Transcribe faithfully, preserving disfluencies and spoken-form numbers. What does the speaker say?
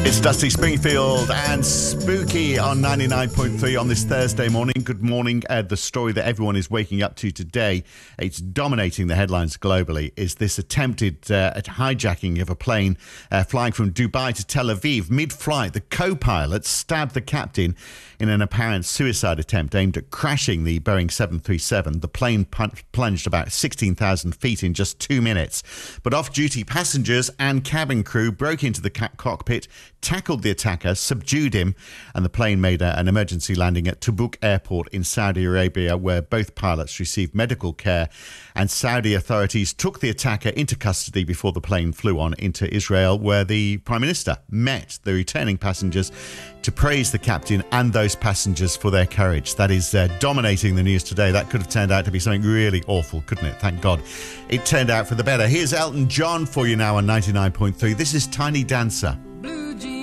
It's Dusty Springfield and Spooky on ninety-nine point three on this Thursday morning. Good morning. Uh, the story that everyone is waking up to today, it's dominating the headlines globally, is this attempted uh, hijacking of a plane uh, flying from Dubai to Tel Aviv. Mid-flight, the co-pilot stabbed the captain in an apparent suicide attempt aimed at crashing the Boeing seven thirty-seven. The plane pun- plunged about sixteen thousand feet in just two minutes. But off-duty passengers and cabin crew broke into the ca- cockpit, tackled the attacker, subdued him, and the plane made a, an emergency landing at Tabuk Airport in Saudi Arabia, where both pilots received medical care. And Saudi authorities took the attacker into custody before the plane flew on into Israel, where the Prime Minister met the returning passengers to praise the captain and those passengers for their courage. That is uh, dominating the news today. That could have turned out to be something really awful, couldn't it? Thank God it turned out for the better. Here's Elton John for you now on ninety-nine point three. This is Tiny Dancer.